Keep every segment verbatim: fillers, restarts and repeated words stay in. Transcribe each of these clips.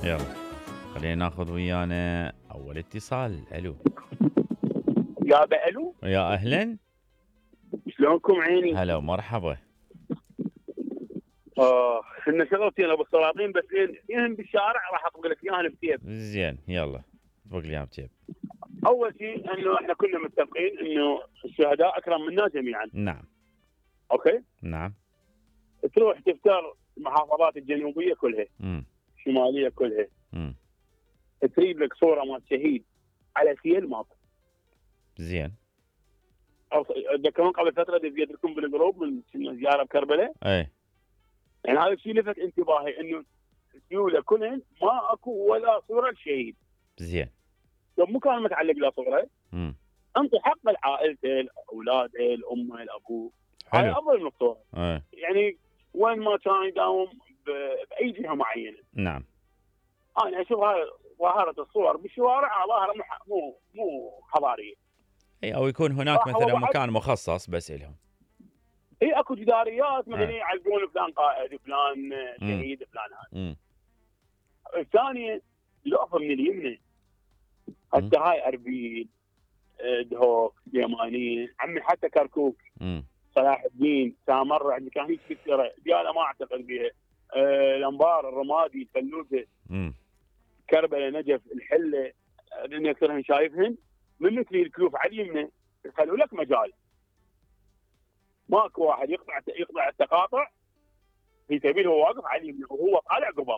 يلا خلينا ناخذ ويانا اول اتصال. الو يا بألو، يا اهلا. شلونكم عيني؟ هلا ومرحبا. اه احنا شغلتين ابو السلاطين، بس لين يهم بالشارع راح اطبق لك اياها بكيف. زين يلا طبق لي اياها بتيب. اول شيء انه احنا كنا متفقين انه الشهداء اكرم منا جميعا. نعم اوكي؟ نعم. تروح تختار المحافظات الجنوبيه كلها، امم الشماليه كلها، امم تريد لك صوره مال شهيد على سيل ماكو. زين. كمان قبل فتره دزيت لكم بالجروب من زياره بكربلاء، اي يعني هذا الشيء لفت انتباهي انه السيوله كلهن ما اكو ولا صوره لشهيد. زين. لو مو كان متعلق له صوره، امم انطي حق لعائلته، لاولاده، لامه، لابوه. هاي حلو. افضل من الصوره. اي يعني وين ما كان يداوم ب- باي جهه معينه. نعم. انا اشوف هاي ظاهره الصور بالشوارع ظاهره مو ح- مو مو حضاريه. اي او يكون هناك صح، هو مثلا بعد- مكان مخصص بس لهم. هي اكو جداريات مثلا آه. يعلقون فلان قائد، فلان مم. شهيد، فلان هذا. امم الثانيه لقطه من اليمنى، حتى هاي اربيل، آه، دهوك، يمانيه، عمي حتى كركوك، امم صلاح الدين، سامره، عندي كان هيك فكره دياله ما اعتقد بها. آه، الانبار، الرمادي، الفلوجه، امم كربلاء، نجف، الحله، آه، لان اكثرهم شايفهن من مثل الكلوف على اليمنى يخلوا لك مجال. ماكو واحد يقطع يقطع التقاطع في سبيل هو واقف على اليمنى وهو طالع قبل.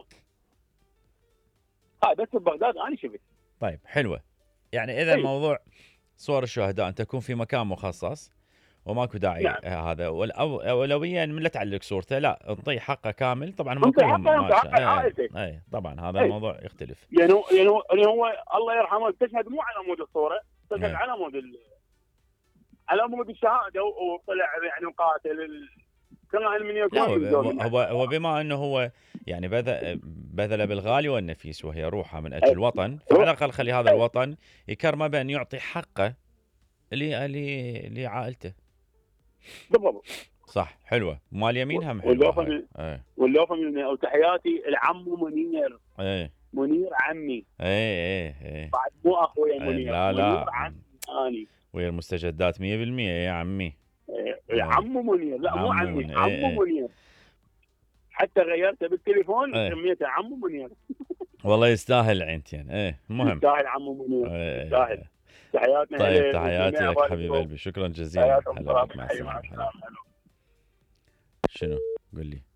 هذا بس ببغداد انا شفت. طيب حلوه. يعني اذا أي. موضوع صور الشهداء ان تكون في مكان مخصص وماكو داعي. نعم. آه، هذا والأو- اولويا من لا تعلق صورته، لا انطيه حقه كامل. طبعا مو انت كلهم حقه، انت ما حق شاء- اي عائلتك. اي طبعا هذا أي. الموضوع يختلف. يعني هو يعني هو يعني هو الله يرحمه استشهد مو على مود الصوره، استشهد أي. على مود ال... على مود الشهاده، وطلع يعني قاتل ال... كان من لا يكون هو من زوج. هو هو بما انه هو يعني بذل بذل بالغالي والنفيس وهي روحه من اجل الوطن، فعلى الاقل خلي هذا الوطن يكرمه بان يعطي حقه ل ل- لعائلته. بالضبط. صح حلوه. مال يمين هم واللوفه حلوه هاي. من اي واللوفه من وتحياتي العم منير. اي منير عمي، اي اي اي بعد مو اخويا أي منير. لا منير لا عمي اني. ويا المستجدات مية بالمية يا عمي. إيه، عم منير، لا مو عمو عمي، منير. عم إيه إيه. منير. حتى غيرته بالتليفون إيه. سميته عم منير. والله يستاهل عينتين. ايه المهم. يستاهل عم منير، إيه. يستاهل. تحياتنا طيب إليه تحياتي وجميع لك أبواب حبيب الجروب. قلبي، شكرا جزيلا. تحياتهم هلا بك، السلام، مع حي مع السلامه. هلا. السلامه. شنو قل لي.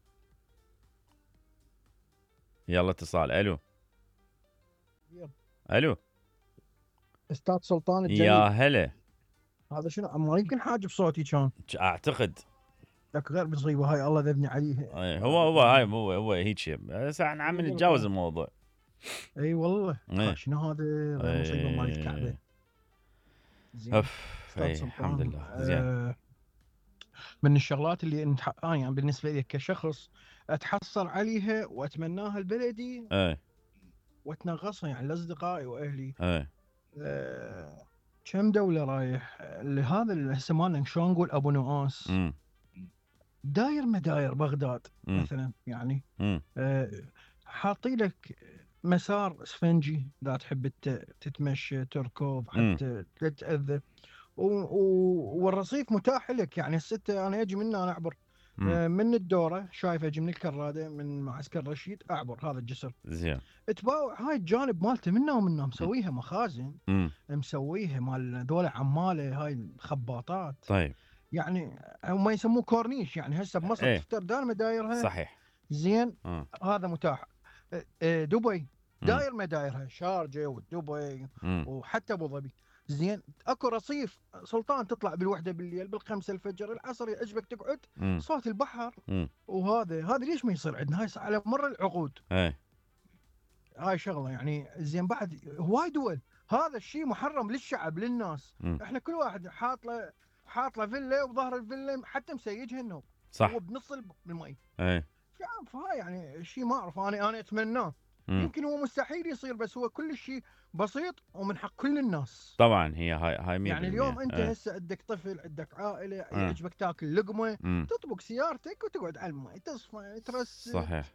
يلا اتصال. الو الو استاذ سلطان الجليل. يا هلا. هذا شنو؟ ما يمكن حاجب صوتي كان اعتقد لك غير مصيبه هاي الله ذبني عليه. إيه، هو هو هاي هو هو هيك شيء، بس احنا عم نتجاوز الموضوع. اي والله. إيه. شنو هذا غير مصيبه مال الكعبه. زين. اف أستاذ اي سلطان، الحمد لله. زين. آه من الشغلات اللي انت آه يعني بالنسبه لي كشخص اتحصل عليها واتمناها البلدي ايه واتنغصها يعني لاصدقائي واهلي. ايه آه كم دوله رايح لهذا اللي هسه مالنا شلون نقول ابو نواس. امم داير مداير بغداد مم. مثلا يعني امم آه، حاطي لك مسار اسفنجي اذا تحب ت- تتمشى تركض مم. حتى لا تتاذى، و- و- والرصيف متاح لك. يعني الستة انا اجي من انا اعبر مم. آه، من الدوره، شايف اجي من الكراده من معسكر رشيد اعبر هذا الجسر. زين. تباوع هاي الجانب مالته منا ومنا مسويها مخازن، امم مسويها مال ذول عماله هاي خباطات. طيب يعني هم يسموه كورنيش. يعني هسه بمصر إيه. تفتر دار مدايرها. صحيح. زين. اه هذا متاح. أه، أه، دبي مم. داير مدايرها، شارجه ودبي مم. وحتى ابو ظبي. زين. اكو رصيف سلطان تطلع بالوحده بالليل بالخمسه الفجر العصر يعجبك تقعد مم. صوت البحر. مم. وهذا هذا ليش ما يصير عندنا؟ هاي على مر العقود ايه هاي شغله يعني. زين بعد هواي دول هذا الشيء محرم للشعب للناس. مم. احنا كل واحد حاط له حاط له فيلا وظهر الفيلا حتى مسيجها النوم صح. هو بنص المي. ايه فهاي يعني شيء ما اعرف انا انا اتمناه. مم. يمكن هو مستحيل يصير، بس هو كل شيء بسيط ومن حق كل الناس. طبعا هي هاي هاي مية يعني بالمية. اليوم انت ايه. هسه عندك طفل عندك عائله آه. يعجبك تاكل لقمه مم. تطبق سيارتك وتقعد على الماء تصفى ترسل صحيح.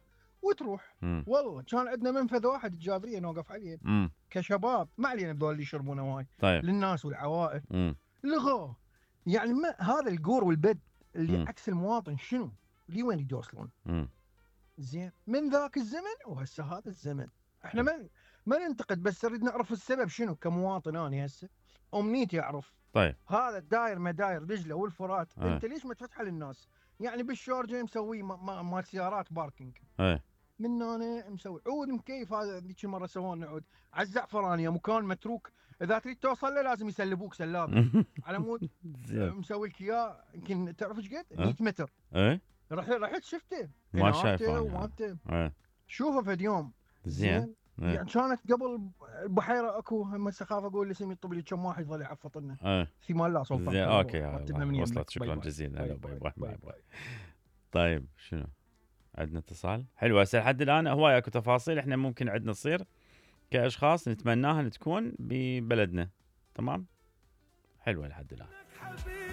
وتروح. مم. والله كان عندنا منفذ واحد الجابريه نوقف عليه مم. كشباب، ما علينا بذول اللي يشربون هواي، طيب. للناس والعوائل. مم. لغوه. يعني ما هذا القور والبد اللي مم. عكس المواطن شنو؟ لي وين يوصلون؟ مم. زين من ذاك الزمن وهسه هذا الزمن. احنا ما ما ننتقد، بس نريد نعرف السبب شنو كمواطن. انا هسه امنيتي اعرف. طيب. هذا الداير مداير دجله والفرات، أه. انت ليش ما تفتحها للناس؟ يعني بالشارجه مسوي مال سيارات باركينج، ايه من انا مسوي عود مكيف. هذا ذيك المره سوونا عود على الزعفرانيه، مكان متروك، اذا تريد توصل له لازم يسلبوك سلاب على مود مسوي لك اياه. يمكن تعرف ايش قد؟ مئة متر. ايه رحت رحت شفته ما شايفه إنارته أنا. ومالته. ايه شوفه فد يوم. زين. إيه. يعني كانت قبل البحيره اكو هم سخاف اقول لسمي يطب لي كم واحد ظل يعفط لنا. ايه في مال الله سلطان. زين اوكي يا رتبنا الله. من وصلت. يمك. شكرا باي باي. جزيلا. باي هلا باي باي. باي باي باي. باي. طيب شنو عندنا اتصال حلو هسه لحد الان. هواي اكو تفاصيل احنا ممكن عندنا تصير كاشخاص نتمناها تكون ببلدنا. تمام حلوه لحد الان.